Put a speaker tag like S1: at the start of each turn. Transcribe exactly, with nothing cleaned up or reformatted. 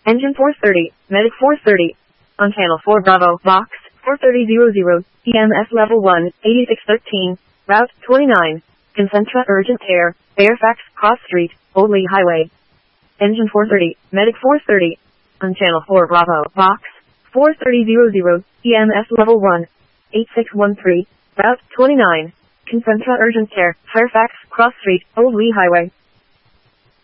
S1: Engine four thirty, Medic four thirty. On channel four Bravo, Vox, four thirty hundred, E M S level one, eighty-six thirteen, route twenty-nine. Concentra urgent care, Fairfax Cross Street, Old Lee Highway. Engine four thirty, Medic four thirty. On channel four Bravo, Vox, four thirty hundred, E M S level one, eighty-six thirteen, route twenty-nine. Concentra urgent care, Fairfax Cross Street, Old Lee Highway.